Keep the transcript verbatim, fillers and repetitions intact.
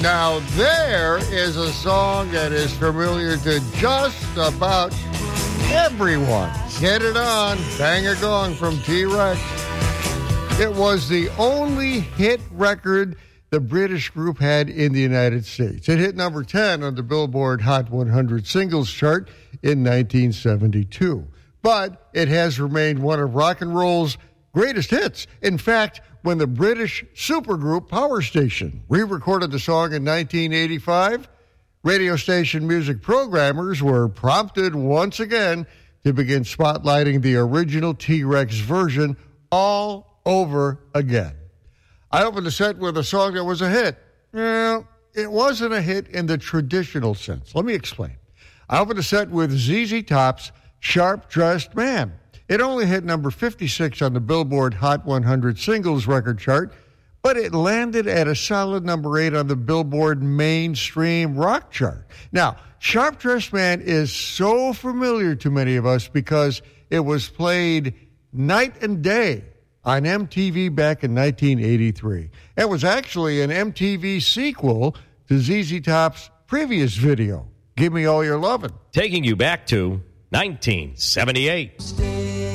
Now, there is a song that is familiar to just about everyone. Get it on, Bang a Gong from T-Rex. It was the only hit record the British group had in the United States. It hit number ten on the Billboard Hot one hundred Singles chart in nineteen seventy-two. But it has remained one of rock and roll's greatest hits. In fact, when the British supergroup Power Station re-recorded the song in nineteen eighty-five, radio station music programmers were prompted once again to begin spotlighting the original T-Rex version all over again. I opened the set with a song that was a hit. Well, it wasn't a hit in the traditional sense. Let me explain. I opened the set with Z Z Top's Sharp Dressed Man. It only hit number fifty-six on the Billboard Hot one hundred Singles record chart, but it landed at a solid number eight on the Billboard Mainstream Rock chart. Now, Sharp Dressed Man is so familiar to many of us because it was played night and day on M T V back in nineteen eighty-three. It was actually an M T V sequel to Z Z Top's previous video, Give Me All Your Lovin'. Taking you back to nineteen seventy-eight.